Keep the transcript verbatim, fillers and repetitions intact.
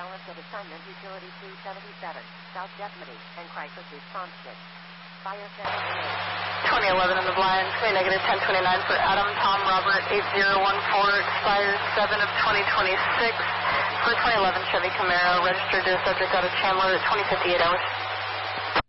balance of assignment utility two seventy-seven, South Deputy, and crisis response kit. Fire seven eight. twenty eleven in the blind, twenty negative ten twenty-nine for Adam, Tom, Robert, eight zero one four, expires seven of twenty twenty-six. For twenty eleven Chevy Camaro, registered to a subject out of Chandler at twenty fifty-eight hours.